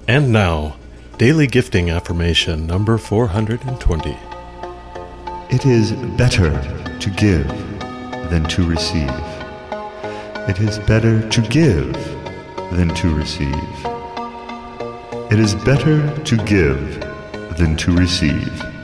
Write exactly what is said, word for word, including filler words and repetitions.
And now, Daily Gifting Affirmation number four hundred twenty. It is better to give than to receive. It is better to give than to receive. It is better to give than to receive.